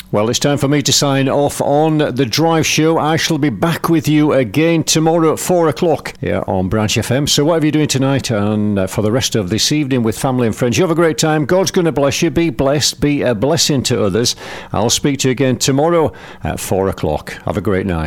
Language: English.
Well, it's time for me to sign off on The Drive Show. I shall be back with you again tomorrow at 4 o'clock here on Branch FM. So whatever you're doing tonight and for the rest of this evening with family and friends, you have a great time. God's going to bless you. Be blessed. Be a blessing to others. I'll speak to you again tomorrow at 4 o'clock. Have a great night.